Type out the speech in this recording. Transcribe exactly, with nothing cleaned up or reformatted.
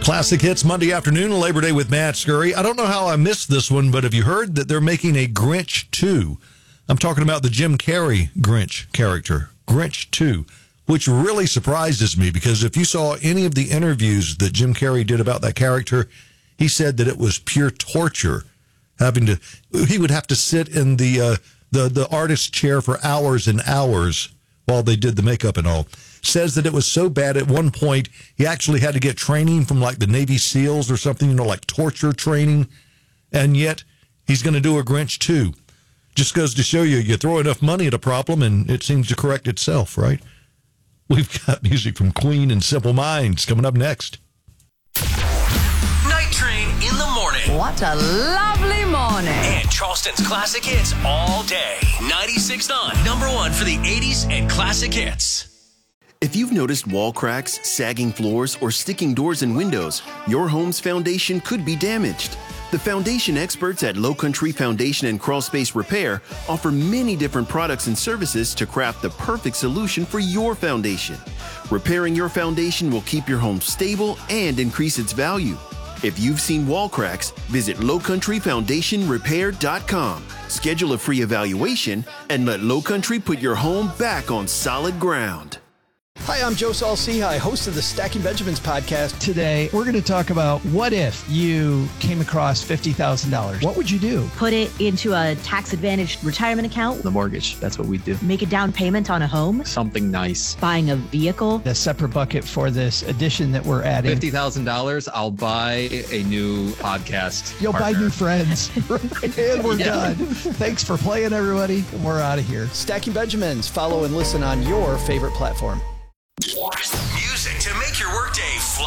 Classic Hits Monday afternoon, Labor Day with Matt Scurry. I don't know how I missed this one, but have you heard that they're making a Grinch two? I'm talking about the Jim Carrey Grinch character, Grinch two, which really surprises me because if you saw any of the interviews that Jim Carrey did about that character, he said that it was pure torture. Having to, he would have to sit in the uh, the the artist's chair for hours and hours while they did the makeup and all. Says that it was so bad at one point he actually had to get training from like the Navy SEALs or something, you know, like torture training, and yet he's going to do a Grinch two. Just goes to show you, you throw enough money at a problem and it seems to correct itself, right? We've got music from Queen and Simple Minds coming up next. Night Train in the morning. What a lovely morning. And Charleston's classic hits all day. ninety-six point nine, number one for the eighties and classic hits. If you've noticed wall cracks, sagging floors, or sticking doors and windows, your home's foundation could be damaged. The foundation experts at Low Country Foundation and Crawl Space Repair offer many different products and services to craft the perfect solution for your foundation. Repairing your foundation will keep your home stable and increase its value. If you've seen wall cracks, visit low country foundation repair dot com. Schedule a free evaluation and let Low Country put your home back on solid ground. Hi, I'm Joe Saul-Sehy, host of the Stacking Benjamins podcast. Today, we're going to talk about what if you came across fifty thousand dollars. What would you do? Put it into a tax-advantaged retirement account. The mortgage, that's what we do. Make a down payment on a home. Something nice. Buying a vehicle. A separate bucket for this addition that we're adding. fifty thousand dollars, I'll buy a new podcast You'll partner. buy new friends. And we're Yeah. done. Thanks for playing, everybody. We're out of here. Stacking Benjamins. Follow and listen on your favorite platform. Music to make your workday fly.